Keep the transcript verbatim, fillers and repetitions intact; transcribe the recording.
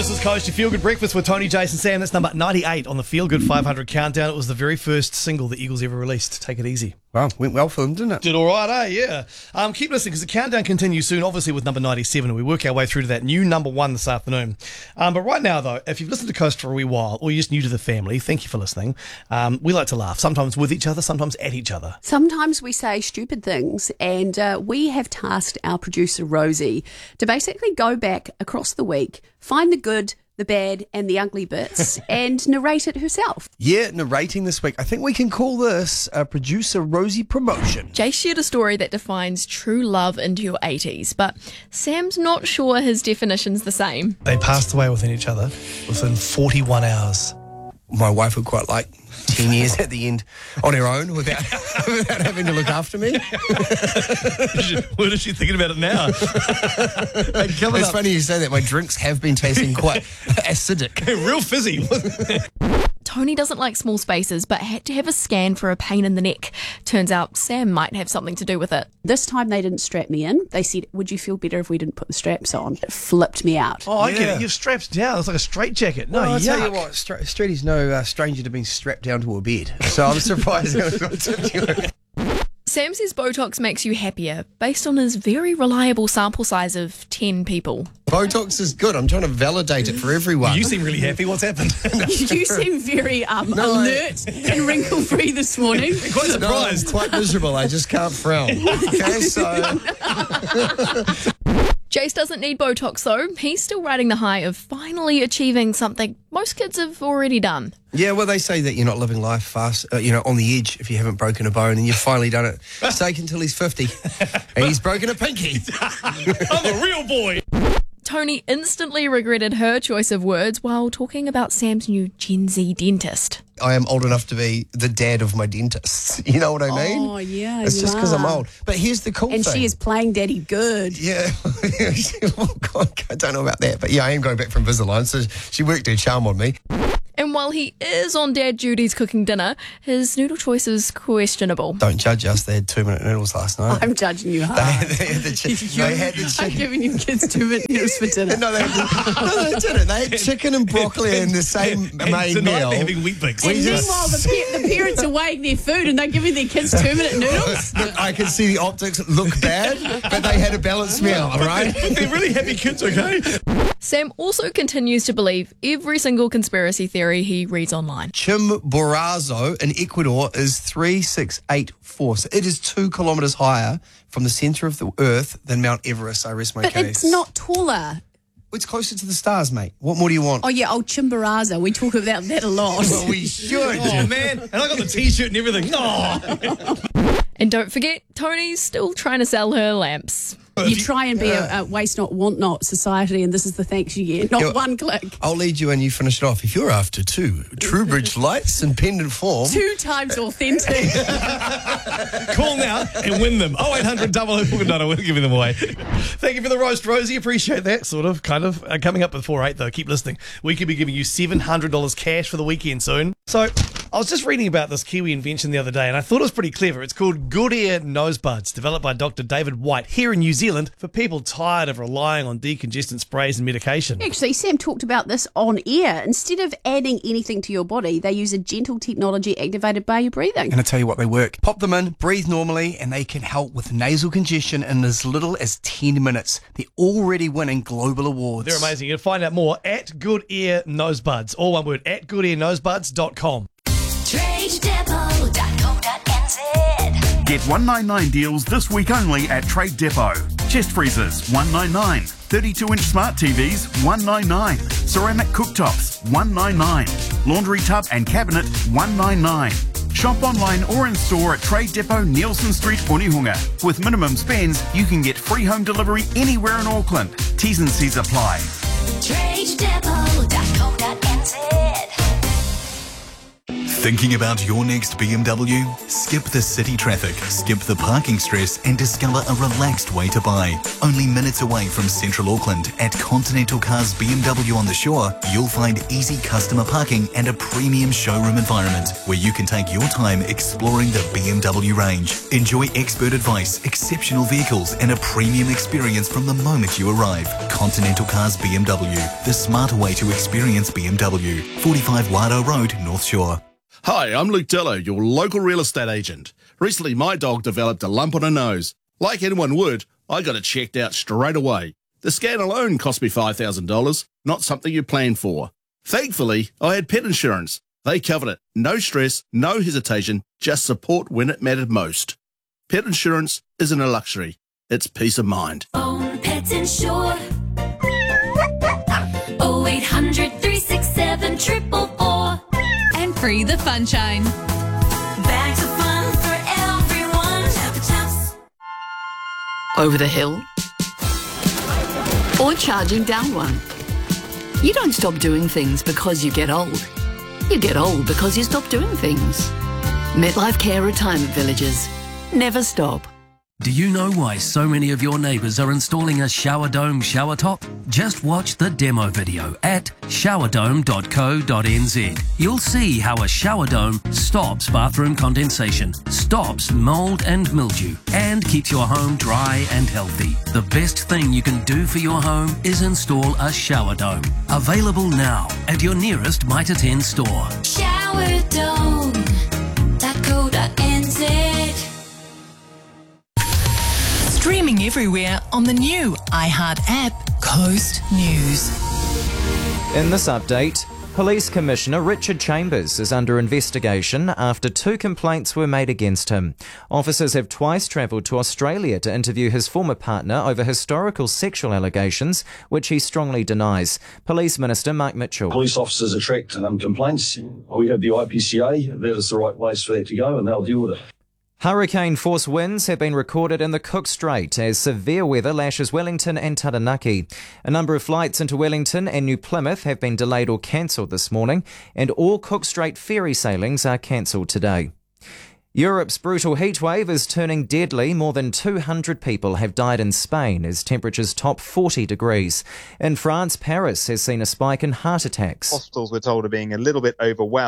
This is Coast, your Feel Good Breakfast with Tony, Jason, Sam. That's number ninety-eight on the Feel Good five hundred countdown. It was the very first single the Eagles ever released. Take it easy. Wow, went well for them, didn't it? Did all right, eh? Yeah. Um, keep listening because the countdown continues soon, obviously with number ninety-seven, and we work our way through to that new number one this afternoon. Um, but right now, though, if you've listened to Coast for a wee while, or you're just new to the family, thank you for listening. Um, we like to laugh, sometimes with each other, sometimes at each other. Sometimes we say stupid things, and uh, we have tasked our producer, Rosie, to basically go back across the week, find the good, the bad and the ugly bits and narrate it herself. Yeah, narrating this week. I think we can call this a producer Rosie promotion. Jay shared a story that defines true love into your eighties, but Sam's not sure his definition's the same. They passed away within each other within forty-one hours. My wife would quite like ten years at the end on her own without, without having to look after me. What is she thinking about it now? It's funny you say that. My drinks have been tasting quite acidic. Real fizzy. Tony doesn't like small spaces, but had to have a scan for a pain in the neck. Turns out Sam might have something to do with it. This time they didn't strap me in. They said, would you feel better if we didn't put the straps on? It flipped me out. Oh, I Yeah. get it. You're strapped down. It's like a straitjacket. No, Well, I'll yuck. tell you what, Stra- Streety's no uh, stranger to being strapped down to a bed. So I'm surprised how it got to you. Sam says Botox makes you happier, based on his very reliable sample size of ten people. Botox is good. I'm trying to validate it for everyone. You seem really happy. What's happened? You seem very um, No, I- alert and wrinkle-free this morning. Quite No, I'm surprised. quite miserable. I just can't frown. Okay, so Jace doesn't need Botox though. He's still riding the high of finally achieving something most kids have already done. yeah, well, they say that you're not living life fast, uh, you know, on the edge if you haven't broken a bone, and you've finally done it. Stake until he's fifty, and he's broken a pinky. I'm a real boy. Tony instantly regretted her choice of words while talking about Sam's new Gen Z dentist. I am old enough to be the dad of my dentists. You know what I mean? Oh, yeah, It's you just because I'm are. old. But here's the cool And thing. she is playing daddy good. Yeah, oh God, I don't know about that, but yeah, I am going back from Invisalign, so she worked her charm on me. And while he is on dad duties cooking dinner, his noodle choice is questionable. Don't judge us. They had two-minute noodles last night. I'm judging you They hard. had, they had the chi- they had the I'm chicken. giving you kids two minute meals for dinner. No, they, had, no, they didn't. They had chicken and broccoli in the same And main tonight meal. they're having wheat bix. And just- meanwhile, the, pa- the parents are weighing their food and they're giving their kids two minute noodles. Look, I can see the optics look bad, but they had a balanced meal, all right? They're really happy kids, okay? Sam also continues to believe every single conspiracy theory he reads online. Chimborazo in Ecuador is three six eight four. So it is two kilometres higher from the centre of the Earth than Mount Everest. I rest my But case. it's not taller. It's closer to the stars, mate. What more do you want? Oh, yeah, old Chimborazo. We talk about that a lot. Well, we should. Oh, man. And I got the T-shirt and everything. Oh. And don't forget, Tony's still trying to sell her lamps. You try and be a, a waste not, want not society, and this is the thanks you get. Not You're- one click. I'll lead you and you finish it off. If you're after two Truebridge lights in pendant form, Two times authentic. Call now and win them. oh eight hundred, double oh four nine oh. We're giving them away. Thank you for the roast, Rosie. Appreciate that. Sort of, kind of. Uh, coming up before eight, though. Keep listening. We could be giving you seven hundred dollars cash for the weekend soon. So, I was just reading about this Kiwi invention the other day, and I thought it was pretty clever. It's called Good Ear Nose Buds, developed by Doctor David White here in New Zealand for people tired of relying on decongestant sprays and medication. Actually, Sam talked about this on air. Instead of adding anything to your body, they use a gentle technology activated by your breathing. And I tell you what, they work. Pop them in, breathe normally, and they can help with nasal congestion in as little as ten minutes. They're already winning global awards. They're amazing. You'll find out more at Good Ear Nose Buds. All one word, at good ear nose buds dot com. trade depot dot co dot n z. Get one ninety-nine deals this week only at Trade Depot. Chest freezers, one ninety-nine. thirty-two inch smart T Vs, one ninety-nine. Ceramic cooktops, one ninety-nine. Laundry tub and cabinet, one ninety-nine. Shop online or in store at Trade Depot, Nielsen Street, Onehunga. With minimum spends, you can get free home delivery anywhere in Auckland. T's and C's apply. trade depot dot co dot n z. Thinking about your next B M W? Skip the city traffic, skip the parking stress and discover a relaxed way to buy. Only minutes away from Central Auckland at Continental Cars B M W on the Shore, you'll find easy customer parking and a premium showroom environment where you can take your time exploring the B M W range. Enjoy expert advice, exceptional vehicles and a premium experience from the moment you arrive. Continental Cars B M W, the smarter way to experience B M W. forty-five Wado Road, North Shore. Hi, I'm Luke Dillo, your local real estate agent. Recently, my dog developed a lump on her nose. Like anyone would, I got it checked out straight away. The scan alone cost me five thousand dollars, not something you plan for. Thankfully, I had pet insurance. They covered it. No stress, no hesitation, just support when it mattered most. Pet insurance isn't a luxury, it's peace of mind. Own Pets Insure. oh eight hundred, three six seven, four four four. And free the Funshine. Bags of fun for everyone. Chappa chaps. Over the hill, or charging down one. You don't stop doing things because you get old. You get old because you stop doing things. MetLife Care Retirement Villages. Never stop. Do you know why so many of your neighbours are installing a shower dome shower top? Just watch the demo video at shower dome dot co dot n z. You'll see how a shower dome stops bathroom condensation, stops mould and mildew, and keeps your home dry and healthy. The best thing you can do for your home is install a shower dome. Available now at your nearest Mitre ten store. shower dome dot co dot n z. Streaming everywhere on the new iHeart app, Coast News. In this update, Police Commissioner Richard Chambers is under investigation after two complaints were made against him. Officers have twice travelled to Australia to interview his former partner over historical sexual allegations, which he strongly denies. Police Minister Mark Mitchell. Police officers attract um, complaints. We have the I P C A. That is the right place for that to go, and they'll deal with it. Hurricane force winds have been recorded in the Cook Strait as severe weather lashes Wellington and Taranaki. A number of flights into Wellington and New Plymouth have been delayed or cancelled this morning, and all Cook Strait ferry sailings are cancelled today. Europe's brutal heatwave is turning deadly. More than two hundred people have died in Spain as temperatures top forty degrees. In France, Paris has seen a spike in heart attacks. Hospitals, we're told, are being a little bit overwhelmed.